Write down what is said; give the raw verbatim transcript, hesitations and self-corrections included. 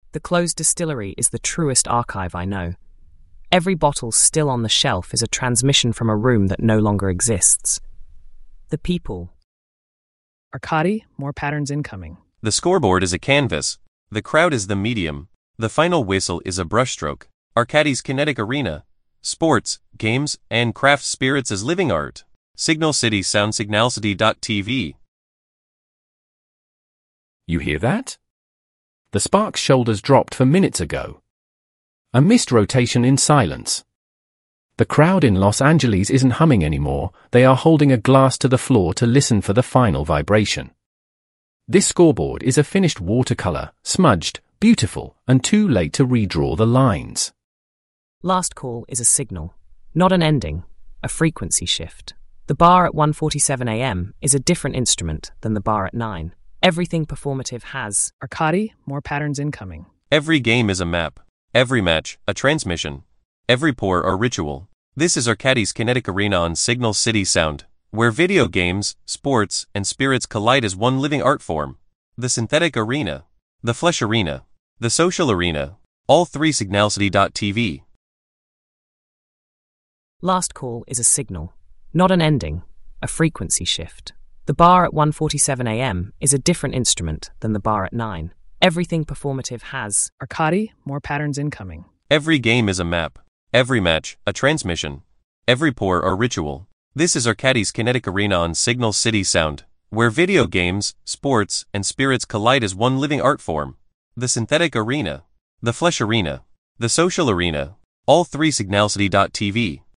The closed distillery is the truest archive I know. Every bottle still on the shelf is a transmission from a room that no longer exists. The people. Arkady, more patterns incoming. The scoreboard is a canvas. The crowd is the medium. The final whistle is a brushstroke. Arkady's kinetic arena. Sports, games, and craft spirits as living art. Signal City Sound Signalcity dot T V. You hear that? The Sparks' shoulders dropped for minutes ago. A missed rotation in silence. The crowd in Los Angeles isn't humming anymore, they are holding a glass to the floor to listen for the final vibration. This scoreboard is a finished watercolor, smudged, beautiful, and too late to redraw the lines. Last call is a signal, not an ending, a frequency shift. The bar at one forty-seven a m is a different instrument than the bar at nine. Everything performative has. Arkady, more patterns incoming. Every game is a map. Every match, a transmission. Every pour, a ritual. This is Arkady's kinetic arena on Signal City Sound, where video games, sports, and spirits collide as one living art form. The synthetic arena. The flesh arena. The social arena. All three Signalcity dot T V. Last call is a signal, not an ending, a frequency shift. The bar at one forty-seven a m is a different instrument than the bar at nine. Everything performative has. Arkady, more patterns incoming. Every game is a map. Every match, a transmission. Every pour, a ritual. This is Arkady's kinetic arena on Signal City Sound, where video games, sports, and spirits collide as one living art form. The synthetic arena. The flesh arena. The social arena. All three Signalcity dot T V.